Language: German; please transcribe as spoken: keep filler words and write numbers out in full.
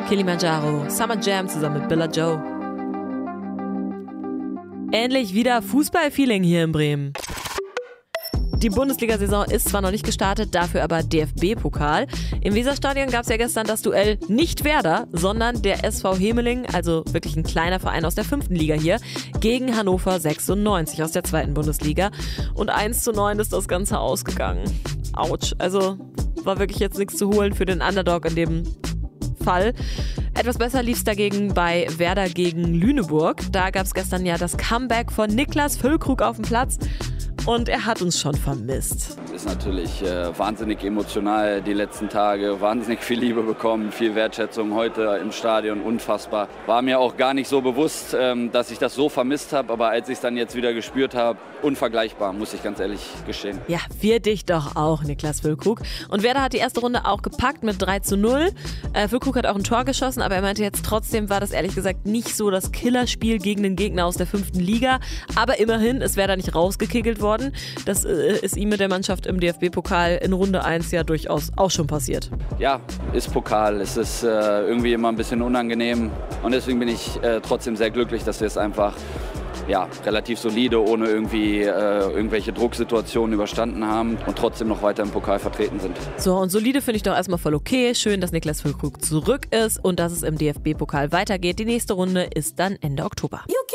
Kilimanjaro, Summer Jam zusammen mit Billa Joe. Endlich wieder Fußballfeeling hier in Bremen. Die Bundesliga-Saison ist zwar noch nicht gestartet, dafür aber D F B-Pokal. Im Weserstadion gab es ja gestern das Duell nicht Werder, sondern der S V Hemeling, also wirklich ein kleiner Verein aus der fünften Liga hier, gegen Hannover sechsundneunzig aus der zweiten Bundesliga. Und eins zu neun ist das Ganze ausgegangen. Autsch, also war wirklich jetzt nichts zu holen für den Underdog in dem Fall. Etwas besser lief es dagegen bei Werder gegen Lüneburg. Da gab es gestern ja das Comeback von Niklas Füllkrug auf dem Platz. Und er hat uns schon vermisst. Ist natürlich äh, wahnsinnig emotional die letzten Tage, wahnsinnig viel Liebe bekommen, viel Wertschätzung heute im Stadion, unfassbar. War mir auch gar nicht so bewusst, ähm, dass ich das so vermisst habe, aber als ich es dann jetzt wieder gespürt habe, unvergleichbar, muss ich ganz ehrlich gestehen. Ja, wir dich doch auch, Niklas Füllkrug. Und Werder hat die erste Runde auch gepackt mit drei zu null. Äh, Füllkrug hat auch ein Tor geschossen, aber er meinte jetzt trotzdem war das ehrlich gesagt nicht so das Killerspiel gegen den Gegner aus der fünften Liga. Aber immerhin ist Werder nicht rausgekickelt worden. Das äh, ist ihm mit der Mannschaft im D F B-Pokal in Runde eins ja durchaus auch schon passiert. Ja, ist Pokal. Es ist äh, irgendwie immer ein bisschen unangenehm. Und deswegen bin ich äh, trotzdem sehr glücklich, dass wir es einfach ja, relativ solide, ohne irgendwie äh, irgendwelche Drucksituationen überstanden haben und trotzdem noch weiter im Pokal vertreten sind. So, und solide finde ich doch erstmal voll okay. Schön, dass Niklas Füllkrug zurück ist und dass es im D F B-Pokal weitergeht. Die nächste Runde ist dann Ende Oktober.